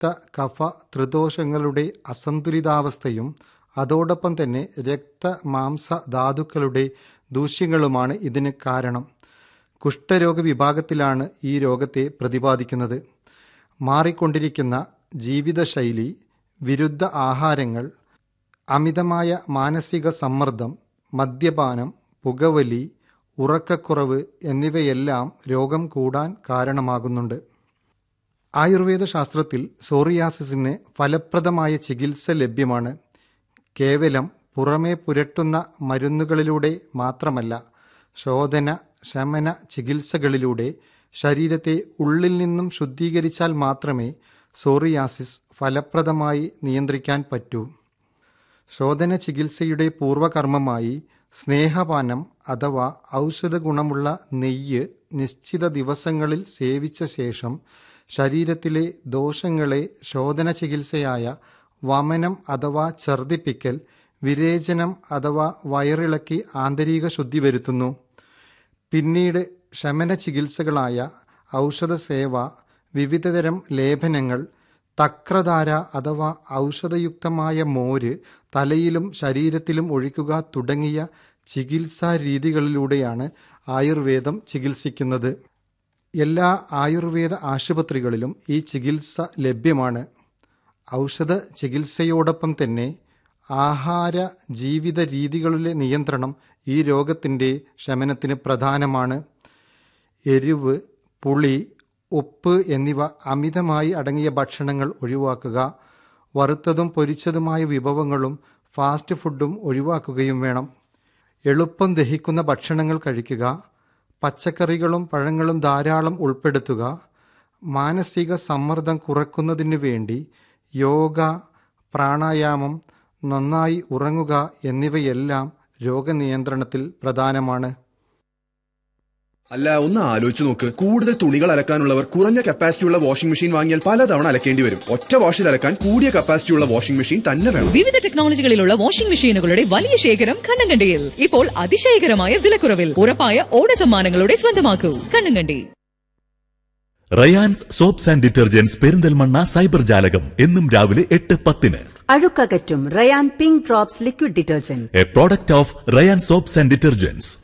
പിത്ത കഫ ത്രിദോഷങ്ങളുടെ അസന്തുലിതാവസ്ഥയും അതോടൊപ്പം തന്നെ രക്തമാംസ ധാതുക്കളുടെ ദൂഷ്യങ്ങളുമാണ് ഇതിന് കാരണം. കുഷ്ഠരോഗ വിഭാഗത്തിലാണ് ഈ രോഗത്തെ പ്രതിപാദിക്കുന്നത്. മാറിക്കൊണ്ടിരിക്കുന്ന ജീവിതശൈലി, വിരുദ്ധ ആഹാരങ്ങൾ, അമിതമായ മാനസിക സമ്മർദ്ദം, മദ്യപാനം, പുകവലി, ഉറക്കക്കുറവ് എന്നിവയെല്ലാം രോഗം കൂടാൻ കാരണമാകുന്നുണ്ട്. ആയുർവേദ ശാസ്ത്രത്തിൽ സോറിയാസിസിന് ഫലപ്രദമായ ചികിത്സ ലഭ്യമാണ്. കേവലം പുറമേ പുരട്ടുന്ന മരുന്നുകളിലൂടെ മാത്രമല്ല, ശോധന ശമന ചികിത്സകളിലൂടെ ശരീരത്തെ ഉള്ളിൽ നിന്നും ശുദ്ധീകരിച്ചാൽ മാത്രമേ സോറിയാസിസ് ഫലപ്രദമായി നിയന്ത്രിക്കാൻ പറ്റൂ. ശോധന ചികിത്സയുടെ പൂർവകർമ്മമായി സ്നേഹപാനം അഥവാ ഔഷധ ഗുണമുള്ള നെയ്യ് നിശ്ചിത ദിവസങ്ങളിൽ സേവിച്ച ശേഷം ശരീരത്തിലെ ദോഷങ്ങളെ ശോധന ചികിത്സയായ വമനം അഥവാ ഛർദിപ്പിക്കൽ, വിരേചനം അഥവാ വയറിളക്കി ആന്തരിക ശുദ്ധി വരുത്തുന്നു. പിന്നീട് ശമന ചികിത്സകളായ ഔഷധസേവ, വിവിധതരം ലേപനങ്ങൾ, തക്രധാര അഥവാ ഔഷധയുക്തമായ മോര് തലയിലും ശരീരത്തിലും ഒഴിക്കുക തുടങ്ങിയ ചികിത്സാ രീതികളിലൂടെയാണ് ആയുർവേദം ചികിത്സിക്കുന്നത്. എല്ലാ ആയുർവേദ ആശുപത്രികളിലും ഈ ചികിത്സ ലഭ്യമാണ്. ഔഷധ ചികിത്സയോടൊപ്പം തന്നെ ആഹാര ജീവിത രീതികളിലെ നിയന്ത്രണം ഈ രോഗത്തിൻ്റെ ശമനത്തിന് പ്രധാനമാണ്. എരിവ്, പുളി, ഉപ്പ് എന്നിവ അമിതമായി അടങ്ങിയ ഭക്ഷണങ്ങൾ ഒഴിവാക്കുക. വറുത്തതും പൊരിച്ചതുമായ വിഭവങ്ങളും ഫാസ്റ്റ് ഫുഡും ഒഴിവാക്കുകയും വേണം. എളുപ്പം ദഹിക്കുന്ന ഭക്ഷണങ്ങൾ കഴിക്കുക. പച്ചക്കറികളും പഴങ്ങളും ധാരാളം ഉൾപ്പെടുത്തുക. മാനസിക സമ്മർദ്ദം കുറയ്ക്കുന്നതിന് വേണ്ടി യോഗ, പ്രാണായാമം, നന്നായി ഉറങ്ങുക എന്നിവയെല്ലാം രോഗനിയന്ത്രണത്തിൽ പ്രധാനമാണ്. അല്ല, ഒന്ന് ആലോചിച്ച് നോക്ക്. കൂടുതൽ തുണികൾ അലക്കാനുള്ളവർ കുറഞ്ഞ കപ്പാസിറ്റിയുള്ള വാഷിംഗ് മെഷീൻ വാങ്ങിയാൽ പലതവണ അലക്കേണ്ടി വരും. ഒറ്റ വാഷിൽ അലക്കാൻ കൂടിയ കപ്പാസിറ്റിയുള്ള വാഷിംഗ് മെഷീൻ തന്നെ വേണം. വിവിധ ടെക്നോളജികളിലുള്ള വാഷിംഗ് മെഷീനുകളുടെ വലിയ ശേഖരം കണ്ണങ്കണ്ടിയിൽ. ഇപ്പോൾ അതിശയകരമായ വിലക്കുറവിൽ ഉറപ്പായ ഓണ സമ്മാനങ്ങളുടെ സ്വന്തമാക്കൂ. Kannankandi. Rayan's soaps and detergents Perinthalmanna cyber ജാലകം എന്നും രാവിലെ 8:10. അഴുക്കകറ്റും Ryan pink drops liquid detergent, A product of Ryan soaps and detergents.